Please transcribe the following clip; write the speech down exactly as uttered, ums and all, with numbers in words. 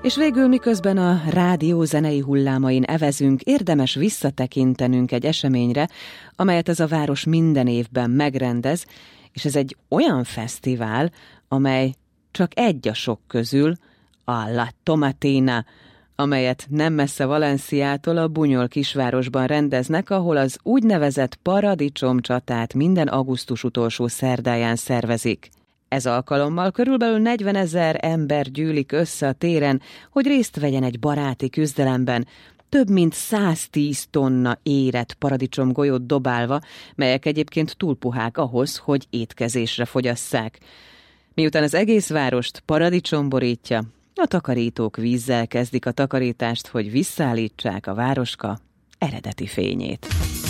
És végül, miközben a rádió zenei hullámain evezünk, érdemes visszatekintenünk egy eseményre, amelyet ez a város minden évben megrendez, és ez egy olyan fesztivál, amely csak egy a sok közül, a La Tomatina, amelyet nem messze Valenciától a Bunyol kisvárosban rendeznek, ahol az úgynevezett paradicsomcsatát minden augusztus utolsó szerdáján szervezik. Ez alkalommal körülbelül negyvenezer ember gyűlik össze a téren, hogy részt vegyen egy baráti küzdelemben, több mint száztíz tonna érett paradicsomgolyót dobálva, melyek egyébként túl puhák ahhoz, hogy étkezésre fogyasszák. Miután az egész várost paradicsom borítja, a takarítók vízzel kezdik a takarítást, hogy visszaállítsák a városka eredeti fényét.